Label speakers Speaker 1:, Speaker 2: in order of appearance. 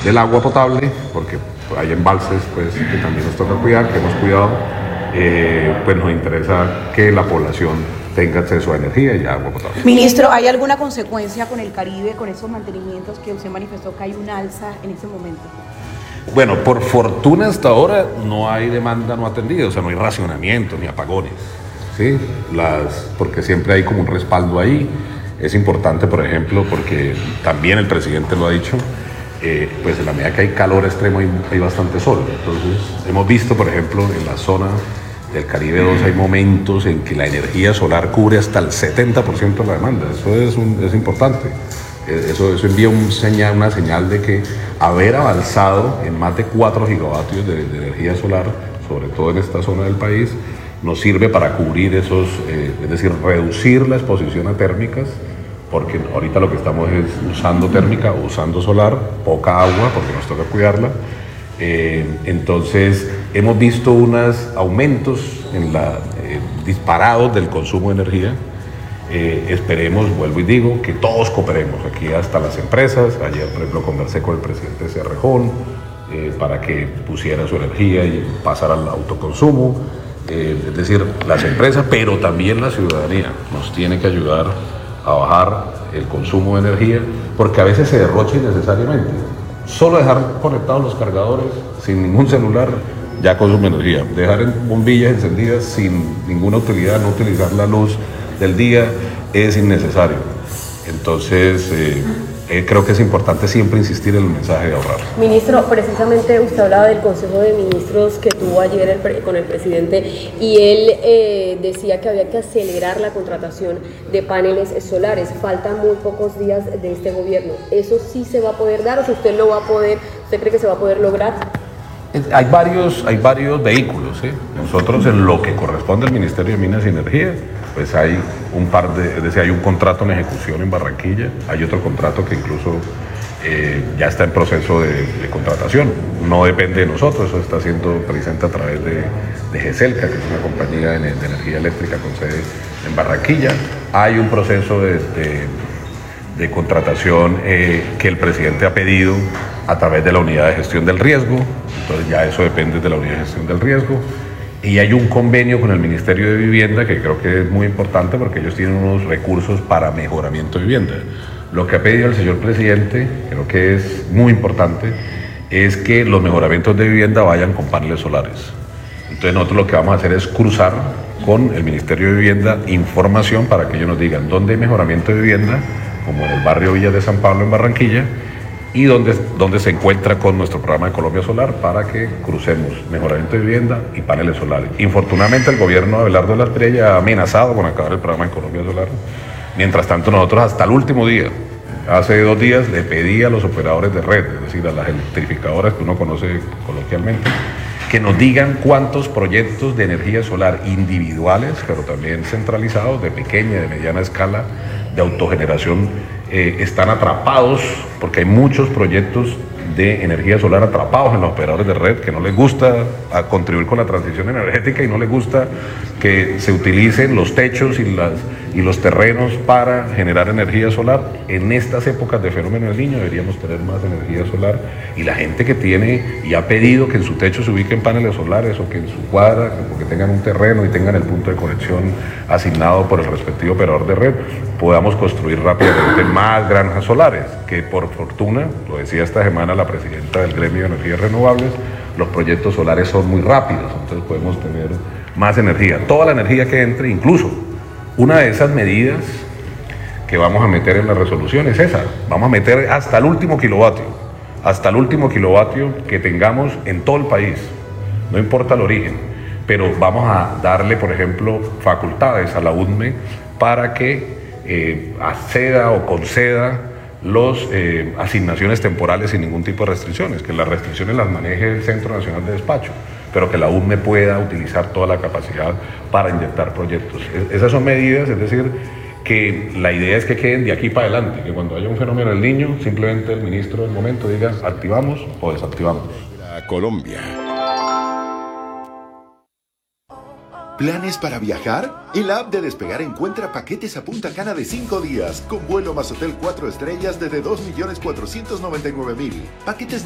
Speaker 1: del agua potable, porque hay embalses pues, que también nos toca cuidar, que hemos cuidado, pues nos interesa que la población tenga acceso a energía y a agua potable.
Speaker 2: Ministro, ¿hay alguna consecuencia con el Caribe, con esos mantenimientos que usted manifestó que hay un alza en ese momento?
Speaker 1: Bueno, por fortuna hasta ahora no hay demanda no atendida, o sea, no hay racionamiento ni apagones, ¿sí? Porque siempre hay como un respaldo ahí. Es importante, por ejemplo, porque también el presidente lo ha dicho, pues en la medida que hay calor extremo hay bastante sol. Entonces, hemos visto, por ejemplo, en la zona del Caribe 2 hay momentos en que la energía solar cubre hasta el 70% de la demanda. Eso es importante. Eso envía una señal de que haber avanzado en más de 4 gigavatios de energía solar, sobre todo en esta zona del país, nos sirve para cubrir esos, es decir, reducir la exposición a térmicas, porque ahorita lo que estamos es usando térmica o usando solar, poca agua, porque nos toca cuidarla. Entonces, hemos visto unos aumentos disparados del consumo de energía. Esperemos, vuelvo y digo, que todos cooperemos, aquí hasta las empresas. Ayer, por ejemplo, conversé con el presidente de Cerrejón para que pusiera su energía y pasara al autoconsumo. Es decir, las empresas, pero también la ciudadanía nos tiene que ayudar a bajar el consumo de energía, porque a veces se derrocha innecesariamente. Solo dejar conectados los cargadores sin ningún celular ya consume energía. Dejar bombillas encendidas sin ninguna utilidad, no utilizar la luz del día es innecesario. Entonces, creo que es importante siempre insistir en el mensaje de ahorrar.
Speaker 3: Ministro, precisamente usted hablaba del Consejo de Ministros que tuvo ayer con el presidente y él decía que había que acelerar la contratación de paneles solares. Faltan muy pocos días de este gobierno. ¿Eso sí se va a poder dar o si usted lo va a poder, usted cree que se va a poder lograr?
Speaker 1: Hay varios vehículos, ¿sí? Nosotros en lo que corresponde al Ministerio de Minas y Energía, pues hay es decir, hay un contrato en ejecución en Barranquilla, hay otro contrato que incluso ya está en proceso de contratación. No depende de nosotros, eso está siendo presente a través de GESELCA, que es una compañía de energía eléctrica con sede en Barranquilla. Hay un proceso de contratación que el presidente ha pedido a través de la unidad de gestión del riesgo, entonces ya eso depende de la unidad de gestión del riesgo. Y hay un convenio con el Ministerio de Vivienda que creo que es muy importante porque ellos tienen unos recursos para mejoramiento de vivienda. Lo que ha pedido el señor presidente, creo que es muy importante, es que los mejoramientos de vivienda vayan con paneles solares. Entonces nosotros lo que vamos a hacer es cruzar con el Ministerio de Vivienda información para que ellos nos digan dónde hay mejoramiento de vivienda, como en el barrio Villa de San Pablo en Barranquilla, y donde se encuentra con nuestro programa de Colombia Solar para que crucemos mejoramiento de vivienda y paneles solares. Infortunadamente el gobierno de Abelardo de la Espriella ha amenazado con acabar el programa de Colombia Solar. Mientras tanto nosotros hasta el último día, hace 2 días, le pedí a los operadores de red, es decir, a las electrificadoras que uno conoce coloquialmente, que nos digan cuántos proyectos de energía solar individuales, pero también centralizados, de pequeña y de mediana escala, de autogeneración, están atrapados, porque hay muchos proyectos de energía solar atrapados en los operadores de red que no les gusta contribuir con la transición energética y no les gusta que se utilicen los techos y los terrenos para generar energía solar. En estas épocas de fenómeno del Niño deberíamos tener más energía solar, y la gente que tiene y ha pedido que en su techo se ubiquen paneles solares o que en su cuadra, que tengan un terreno y tengan el punto de conexión asignado por el respectivo operador de red, podamos construir rápidamente más granjas solares, que por fortuna, lo decía esta semana la presidenta del Gremio de Energías Renovables, los proyectos solares son muy rápidos, entonces podemos tener más energía, toda la energía que entre. Incluso una de esas medidas que vamos a meter en la resolución es esa, vamos a meter hasta el último kilovatio que tengamos en todo el país, no importa el origen, pero vamos a darle, por ejemplo, facultades a la UDME para que acceda o conceda las asignaciones temporales sin ningún tipo de restricciones, que las restricciones las maneje el Centro Nacional de Despacho, pero que la UDME pueda utilizar toda la capacidad para inyectar proyectos. Esas son medidas, es decir, que la idea es que queden de aquí para adelante, que cuando haya un fenómeno del Niño, simplemente el ministro del momento diga activamos o desactivamos.
Speaker 4: Colombia. ¿Planes para viajar? En la app de Despegar encuentra paquetes a Punta Cana de 5 días, con vuelo más hotel 4 estrellas desde 2.499.000. Paquetes